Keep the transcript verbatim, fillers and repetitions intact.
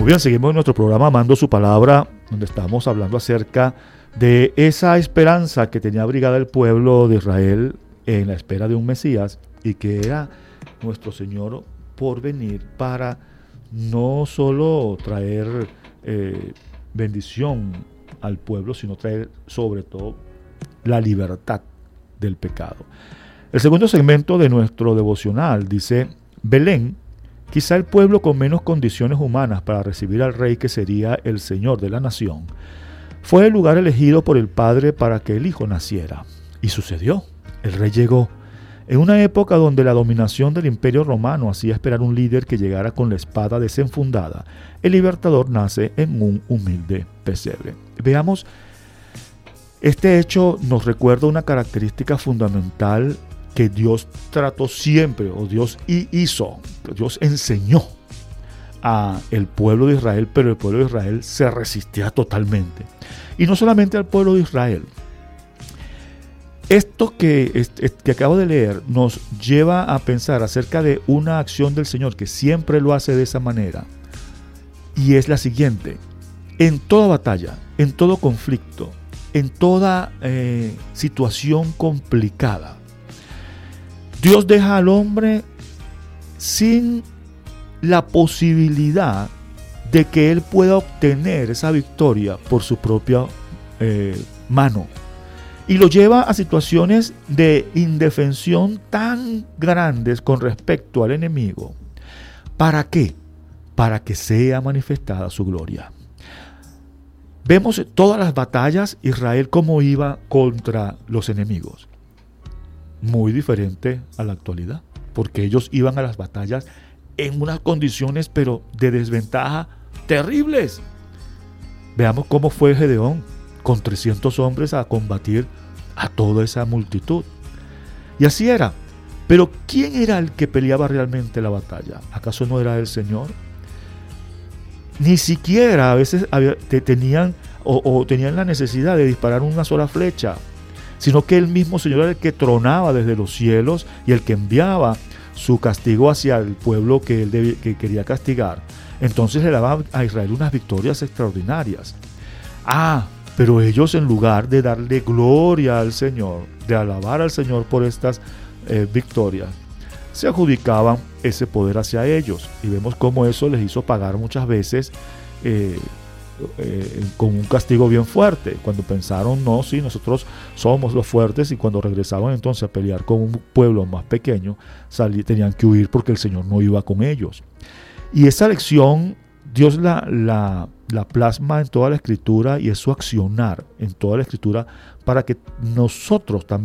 Muy bien, seguimos en nuestro programa Amando su Palabra, donde estamos hablando acerca de esa esperanza que tenía abrigada el pueblo de Israel en la espera de un Mesías, y que era nuestro Señor por venir para no solo traer eh, bendición al pueblo, sino traer sobre todo la libertad del pecado. El segundo segmento de nuestro devocional dice: Belén, quizá el pueblo con menos condiciones humanas para recibir al rey que sería el Señor de la nación, fue el lugar elegido por el Padre para que el Hijo naciera. Y sucedió. El rey llegó. En una época donde la dominación del Imperio Romano hacía esperar un líder que llegara con la espada desenfundada, el libertador nace en un humilde pesebre. Veamos, este hecho nos recuerda una característica fundamental que Dios trató siempre, o Dios hizo, Dios enseñó a el pueblo de Israel, pero el pueblo de Israel se resistía totalmente. Y no solamente al pueblo de Israel. Esto que, que acabo de leer nos lleva a pensar acerca de una acción del Señor que siempre lo hace de esa manera. Y es la siguiente: en toda batalla, en todo conflicto, en toda eh, situación complicada, Dios deja al hombre sin la posibilidad de que él pueda obtener esa victoria por su propia eh, mano. Y lo lleva a situaciones de indefensión tan grandes con respecto al enemigo. ¿Para qué? Para que sea manifestada su gloria. Vemos todas las batallas, Israel cómo iba contra los enemigos. Muy diferente a la actualidad, porque ellos iban a las batallas en unas condiciones pero de desventaja terribles. Veamos cómo fue Gedeón con trescientos hombres a combatir a toda esa multitud. Y así era. Pero ¿quién era el que peleaba realmente la batalla? ¿Acaso no era el Señor? Ni siquiera a veces había, te, tenían o, o tenían la necesidad de disparar una sola flecha, sino que el mismo Señor era el que tronaba desde los cielos y el que enviaba su castigo hacia el pueblo que él debía, que quería castigar. Entonces le daba a Israel unas victorias extraordinarias. Ah, pero ellos, en lugar de darle gloria al Señor, de alabar al Señor por estas eh, victorias, se adjudicaban ese poder hacia ellos. Y vemos cómo eso les hizo pagar muchas veces eh, eh, con un castigo bien fuerte. Cuando pensaron, no, sí, nosotros somos los fuertes, y cuando regresaban entonces a pelear con un pueblo más pequeño, salí, tenían que huir porque el Señor no iba con ellos. Y esa lección Dios la, la, la plasma en toda la Escritura, y es su accionar en toda la Escritura para que nosotros también